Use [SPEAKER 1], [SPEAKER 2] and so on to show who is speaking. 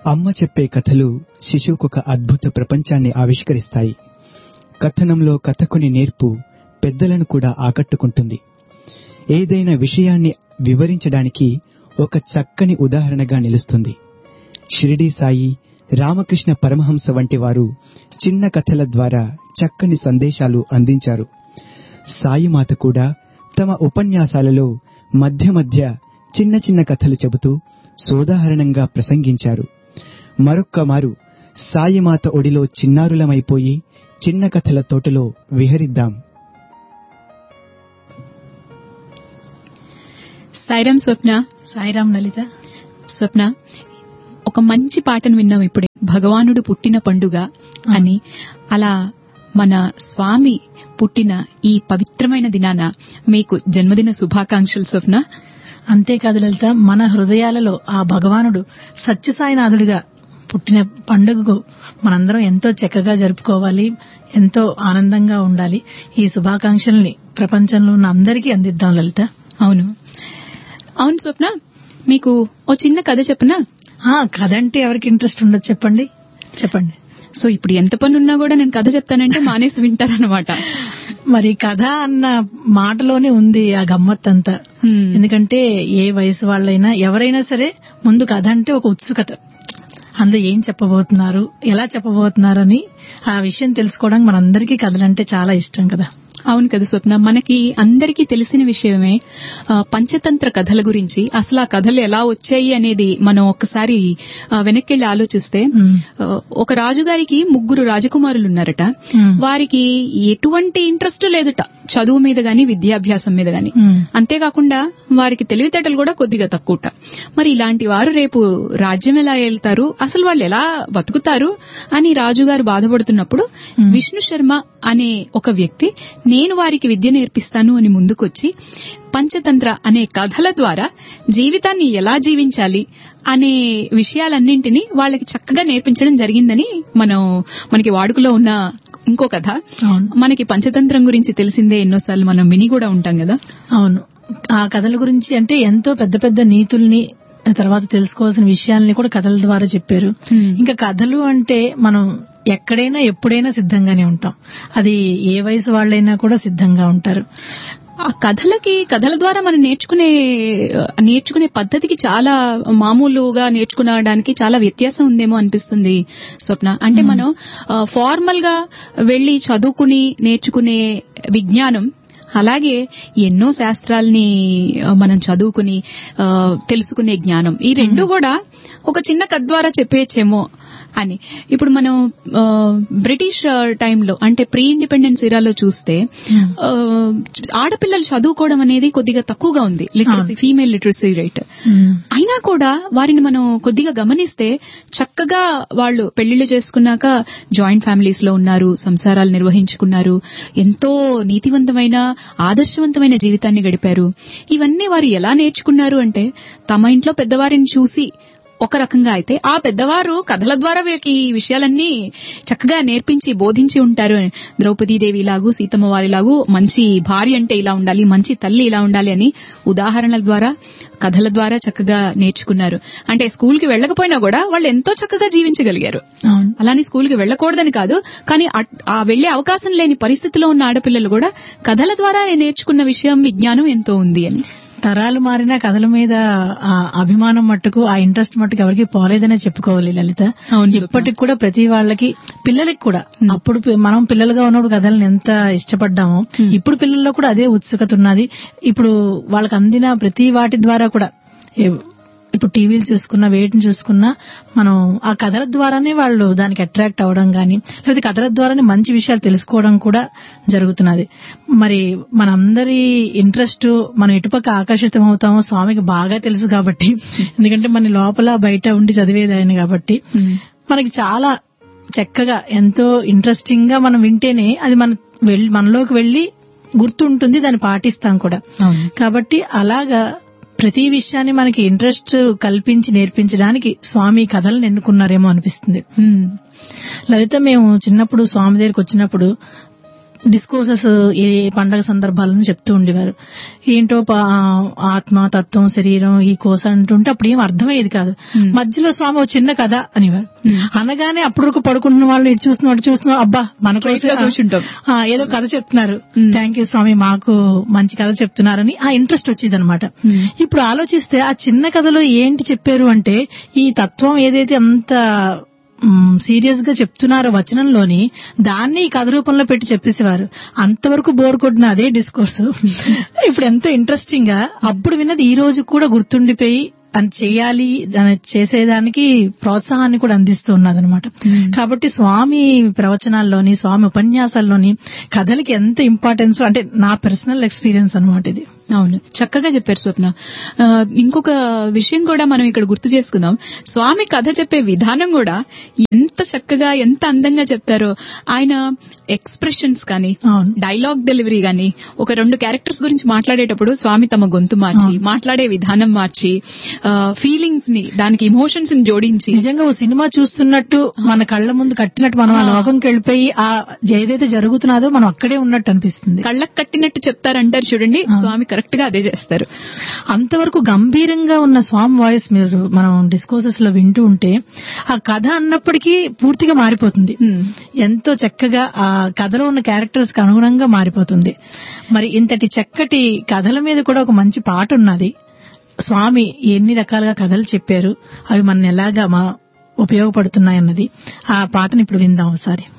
[SPEAKER 1] అమ్మ చెప్పే కథలు శిశువుకొక అద్భుత ప్రపంచాన్ని ఆవిష్కరిస్తాయి. కథనంలో కథకుని నేర్పు పెద్దలను కూడా ఆకట్టుకుంటుంది. ఏదైనా విషయాన్ని వివరించడానికి ఒక చక్కని ఉదాహరణగా నిలుస్తుంది. షిరిడీ సాయి, రామకృష్ణ పరమహంస వంటి వారు చిన్న కథల ద్వారా చక్కని సందేశాలు అందించారు. సాయిమాత కూడా తమ ఉపన్యాసాలలో మధ్య మధ్య చిన్న చిన్న కథలు చెబుతూ సోదాహరణంగా ప్రసంగించారు. మరొక్క మారు సాయిమాత ఒడిలో చిన్నారులమైపోయి చిన్న కథల తోటలో విహరిద్దాం.
[SPEAKER 2] సాయిరాం స్వప్న.
[SPEAKER 3] సాయిరాం లలిత.
[SPEAKER 2] స్వప్న, ఒక మంచి పాటను విన్నాం ఇప్పుడే, భగవానుడు పుట్టిన పండుగ అని. అలా మన స్వామి పుట్టిన ఈ పవిత్రమైన దినాన మీకు జన్మదిన శుభాకాంక్షలు స్వప్న.
[SPEAKER 3] అంతేకాదు లలిత, మన హృదయాలలో ఆ భగవానుడు సత్యసాయినాథుడిగా పుట్టిన పండుగకు మనందరం ఎంతో చక్కగా జరుపుకోవాలి, ఎంతో ఆనందంగా ఉండాలి. ఈ శుభాకాంక్షల్ని ప్రపంచంలో ఉన్న అందరికీ అందిద్దాం లలిత.
[SPEAKER 2] అవును అవును స్వప్న, మీకు ఓ చిన్న కథ చెప్పనా?
[SPEAKER 3] కథ అంటే ఎవరికి ఇంట్రెస్ట్ ఉండదు, చెప్పండి చెప్పండి.
[SPEAKER 2] సో ఇప్పుడు ఎంత పని ఉన్నా కూడా నేను కథ చెప్తానంటే మానేసి వింటారన్నమాట.
[SPEAKER 3] మరి కథ అన్న మాటలోనే ఉంది ఆ గమ్మత్తంతా. ఎందుకంటే ఏ వయసు వాళ్ళైనా ఎవరైనా సరే ముందు కథ అంటే ఒక ఉత్సుకత, అందులో ఏం చెప్పబోతున్నారు, ఎలా చెప్పబోతున్నారు అని ఆ విషయం తెలుసుకోవడానికి మనందరికీ కథలంటే చాలా ఇష్టం కదా.
[SPEAKER 2] అవును కదా స్వప్న, మనకి అందరికీ తెలిసిన విషయమే పంచతంత్ర కథల గురించి. అసలు ఆ కథలు ఎలా వచ్చాయి అనేది మనం ఒక్కసారి వెనక్కి ఆలోచిస్తే, ఒక రాజుగారికి 3 రాజకుమారులు ఉన్నారట. వారికి ఎటువంటి ఇంట్రెస్ట్ లేదుట చదువు మీద గాని విద్యాభ్యాసం మీద గాని. అంతేకాకుండా వారికి తెలివితేటలు కూడా కొద్దిగా తక్కువట. మరి ఇలాంటి వారు రేపు రాజ్యం ఎలా వెళ్తారు, అసలు వాళ్ళు ఎలా బతుకుతారు అని రాజుగారు బాధపడుతున్నప్పుడు విష్ణు శర్మ అనే ఒక వ్యక్తి నేను వారికి విద్య నేర్పిస్తాను అని ముందుకొచ్చి పంచతంత్ర అనే కథల ద్వారా జీవితాన్ని ఎలా జీవించాలి అనే విషయాలన్నింటినీ వాళ్ళకి చక్కగా నేర్పించడం జరిగిందని మనకి వాడుకలో ఉన్న ఇంకో కథ. మనకి పంచతంత్రం గురించి తెలిసిందే, ఎన్నోసార్లు మనం విని కూడా ఉంటాం కదా.
[SPEAKER 3] అవును, ఆ కథల గురించి అంటే ఎంతో పెద్ద పెద్ద నీతుల్ని, తర్వాత తెలుసుకోవాల్సిన విషయాల్ని కూడా కథల ద్వారా చెప్పారు. ఇంకా కథలు అంటే మనం ఎక్కడైనా ఎప్పుడైనా సిద్ధంగానే ఉంటాం, అది ఏ వయసు వాళ్ళైనా కూడా సిద్ధంగా ఉంటారు.
[SPEAKER 2] ఆ కథల ద్వారా మనం నేర్చుకునే పద్ధతికి చాలా మామూలుగా నేర్చుకునడానికి చాలా వ్యత్యాసం ఉందేమో అనిపిస్తుంది స్వప్న. అంటే మనం ఫార్మల్ గా వెళ్లి చదువుకుని నేర్చుకునే విజ్ఞానం, అలాగే ఎన్నో శాస్త్రాల్ని మనం చదువుకుని తెలుసుకునే జ్ఞానం, ఈ రెండు కూడా ఒక చిన్న కథ ద్వారా చెప్పేయచ్చేమో అని. ఇప్పుడు మనం బ్రిటిష్ టైంలో అంటే ప్రీ ఇండిపెండెన్స్ ఇరాలో చూస్తే ఆడపిల్లలు చదువుకోవడం అనేది కొద్దిగా తక్కువగా ఉంది, లిటరసీ, ఫీమేల్ లిటరసీ రేట్. అయినా కూడా వారిని మనం కొద్దిగా గమనిస్తే చక్కగా వాళ్ళు పెళ్లిళ్లు చేసుకున్నాక జాయింట్ ఫ్యామిలీస్ లో ఉన్నారు, సంసారాలు నిర్వహించుకున్నారు, ఎంతో నీతివంతమైన ఆదర్శవంతమైన జీవితాన్ని గడిపారు. ఇవన్నీ వారు ఎలా నేర్చుకున్నారు అంటే తమ ఇంట్లో పెద్దవారిని చూసి ఒక రకంగా అయితే ఆ పెద్దవారు కథల ద్వారా వీళ్ళకి ఈ విషయాలన్నీ చక్కగా నేర్పించి బోధించి ఉంటారు. ద్రౌపదీదేవి లాగు, సీతమ్మ వారిలాగు మంచి భార్య అంటే ఇలా ఉండాలి, మంచి తల్లి ఇలా ఉండాలి అని ఉదాహరణల ద్వారా కథల ద్వారా చక్కగా నేర్చుకున్నారు. అంటే స్కూల్ కి వెళ్లకపోయినా కూడా వాళ్ళు ఎంతో చక్కగా జీవించగలిగారు. అలానే స్కూల్ కి వెళ్లకూడదని కాదు, కానీ ఆ వెళ్లే అవకాశం లేని పరిస్థితిలో ఉన్న ఆడపిల్లలు కూడా కథల ద్వారా నేర్చుకున్న విషయం, విజ్ఞానం ఎంతో ఉంది అని.
[SPEAKER 3] తరాలు మారినా కథల మీద అభిమానం మట్టుకు, ఆ ఇంట్రెస్ట్ మట్టుకు ఎవరికి పోలేదనే చెప్పుకోవాలి లలిత. ఇప్పటికి కూడా ప్రతి వాళ్ళకి, పిల్లలకి కూడా, అప్పుడు మనం పిల్లలుగా ఉన్నప్పుడు కథలను ఎంత ఇష్టపడ్డామో ఇప్పుడు పిల్లల్లో కూడా అదే ఉత్సుకత ఉన్నది. ఇప్పుడు వాళ్ళకి అందిన ప్రతి వాటి ద్వారా కూడా, ఇప్పుడు టీవీలు చూసుకున్నా వేటిని చూసుకున్నా మనం ఆ కథల ద్వారానే వాళ్ళు దానికి అట్రాక్ట్ అవడం గాని, లేకపోతే కథల ద్వారానే మంచి విషయాలు తెలుసుకోవడం కూడా జరుగుతున్నది. మరి మనందరి ఇంట్రెస్ట్ మనం ఎటుపక్క ఆకర్షితం అవుతామో స్వామికి బాగా తెలుసు కాబట్టి, ఎందుకంటే మన లోపల బయట ఉండి చదివేది ఆయన కాబట్టి మనకి చాలా చక్కగా ఎంతో ఇంట్రెస్టింగ్ గా మనం వింటేనే అది మనలోకి వెళ్లి గుర్తుంటుంది, దాన్ని పాటిస్తాం కూడా. కాబట్టి అలాగా ప్రతి విషయాన్ని మనకి ఇంట్రెస్ట్ కల్పించి నేర్పించడానికి స్వామి కథలను ఎన్నుకున్నారేమో అనిపిస్తుంది. లలిత, మేము చిన్నప్పుడు స్వామి దగ్గరికి వచ్చినప్పుడు డిస్కోర్సెస్ ఏ పండగ సందర్భాలను చెప్తూ ఉండేవారు. ఏంటో ఆత్మ, తత్వం, శరీరం, ఈ కోస అంటుంటే అప్పుడు ఏం అర్థమయ్యేది కాదు. మధ్యలో స్వామి ఒక చిన్న కథ అనేవారు. అనగానే అప్పుడు పడుకుంటున్న వాళ్ళు ఇటు చూస్తున్నారు, అబ్బా మన కోసం ఏదో కథ చెప్తున్నారు, థ్యాంక్ యూ స్వామి మాకు మంచి కథ చెప్తున్నారని ఆ ఇంట్రెస్ట్ వచ్చేది అనమాట. ఇప్పుడు ఆలోచిస్తే ఆ చిన్న కథలో ఏంటి చెప్పారు అంటే, ఈ తత్వం ఏదైతే అంత సీరియస్ గా చెప్తున్నారో వచనంలోని, దాన్ని కథ రూపంలో పెట్టి చెప్పేసేవారు. అంతవరకు బోర్ కొట్టిన అదే డిస్కోర్స్ ఇప్పుడు ఎంతో ఇంట్రెస్టింగ్ గా అప్పుడు విన్నది ఈ రోజు కూడా గుర్తుండిపోయి అని చేయాలి, చేసేదానికి ప్రోత్సాహాన్ని కూడా అందిస్తూ ఉన్నదనమాట. కాబట్టి స్వామి ప్రవచనాల్లోని, స్వామి ఉపన్యాసాల్లోని కథలకి ఎంత ఇంపార్టెన్స్ అంటే నా పర్సనల్ ఎక్స్పీరియన్స్ అనమాట ఇది.
[SPEAKER 2] అవును, చక్కగా చెప్పారు స్వప్న. ఇంకొక విషయం కూడా మనం ఇక్కడ గుర్తు చేసుకుందాం. స్వామి కథ చెప్పే విధానం కూడా ఎంత చక్కగా, ఎంత అందంగా చెప్తారో. ఆయన ఎక్స్ప్రెషన్స్ కానీ, డైలాగ్ డెలివరీ కానీ, ఒక 2 క్యారెక్టర్స్ గురించి మాట్లాడేటప్పుడు స్వామి తమ గొంతు మార్చి, మాట్లాడే విధానం మార్చి, ఫీలింగ్స్ ని, దానికి ఇమోషన్స్ ని జోడించి,
[SPEAKER 3] నిజంగా ఓ సినిమా చూస్తున్నట్టు మన కళ్ల ముందు కట్టినట్టు మనం ఆ లోకంకి వెళ్ళిపోయి ఆ ఏదైతే జరుగుతున్నదో మనం అక్కడే ఉన్నట్టు అనిపిస్తుంది.
[SPEAKER 2] కళ్ళకు కట్టినట్టు చెప్తారంటారు చూడండి, స్వామి కరెక్ట్ గా అదే చేస్తారు.
[SPEAKER 3] అంతవరకు గంభీరంగా ఉన్న స్వామి వాయిస్ మనం డిస్కోర్సెస్ లో వింటూ ఉంటే ఆ కథ అన్నప్పటికీ పూర్తిగా మారిపోతుంది. ఎంతో చక్కగా ఆ కథలో ఉన్న క్యారెక్టర్స్ కి అనుగుణంగా మారిపోతుంది. మరి ఇంతటి చక్కటి కథల మీద కూడా ఒక మంచి పాట ఉన్నది. స్వామి ఎన్ని రకాలుగా కథలు చెప్పారు, అవి మన ఎలాగా ఉపయోగపడుతున్నాయన్నది ఆ పాటను ఇప్పుడు విందాం ఒకసారి.